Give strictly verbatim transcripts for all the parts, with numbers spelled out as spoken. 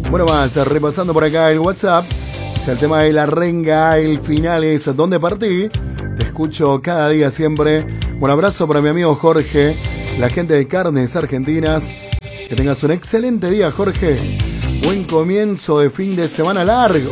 Bueno, más, repasando por acá el WhatsApp. Es el tema de la renga, el final es ¿dónde partí? Te escucho cada día siempre. Un abrazo para mi amigo Jorge, la gente de Carnes Argentinas. Que tengas un excelente día, Jorge. Buen comienzo de fin de semana largo.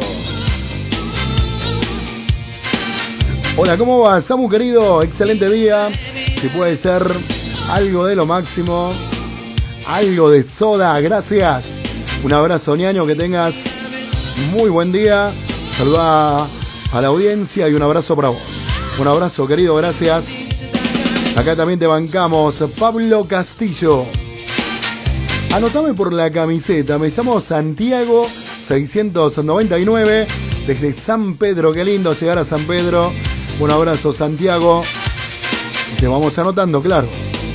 Hola, ¿cómo va? Samu, querido, excelente día. Si puede ser algo de lo máximo, algo de soda, gracias. Un abrazo, ñaño, que tengas muy buen día. Saluda a la audiencia y un abrazo para vos. Un abrazo, querido, gracias. Acá también te bancamos, Pablo Castillo. Anotame por la camiseta, me llamo Santiago seiscientos noventa y nueve, desde San Pedro, qué lindo llegar a San Pedro. Un abrazo, Santiago. Te vamos anotando, claro.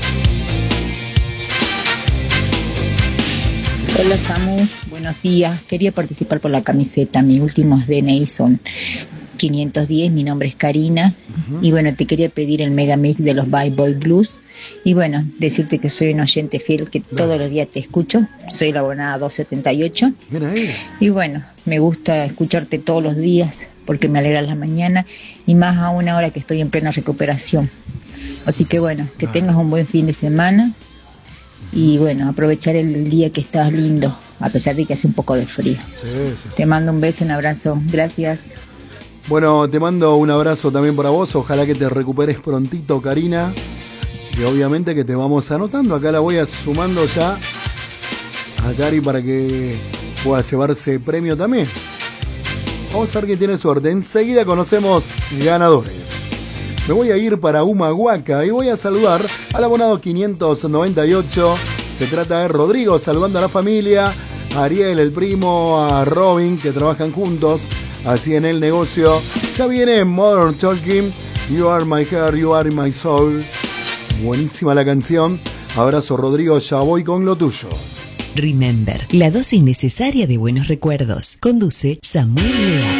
Hola, Samu, buenos días. Quería participar por la camiseta. Mis últimos D N I son quinientos diez, mi nombre es Karina. Uh-huh. Y bueno, te quería pedir el mega mix de los Bad Boy Blues. Y bueno, decirte que soy un oyente fiel, que no. todos los días te escucho. Soy la abonada doscientos setenta y ocho. Bien ahí. Y bueno, me gusta escucharte todos los días porque me alegra la mañana y más aún ahora que estoy en plena recuperación. Así que bueno, que ah. tengas un buen fin de semana. Y bueno, aprovechar el día que está lindo, a pesar de que hace un poco de frío. Sí, sí. Te mando un beso, un abrazo. Gracias. Bueno, te mando un abrazo también para vos. Ojalá que te recuperes prontito, Karina. Y obviamente que te vamos anotando. Acá la voy a sumando ya a Cari para que pueda llevarse premio también. Vamos a ver quién tiene suerte. Enseguida conocemos ganadores. Me voy a ir para Humahuaca y voy a saludar al abonado quinientos noventa y ocho. Se trata de Rodrigo, saludando a la familia, a Ariel, el primo, a Robin, que trabajan juntos así en el negocio. Ya viene Modern Talking, You Are My Heart, You Are My Soul. Buenísima la canción. Abrazo, Rodrigo, ya voy con lo tuyo. Remember, la dosis necesaria de buenos recuerdos. Conduce Samuel Lea.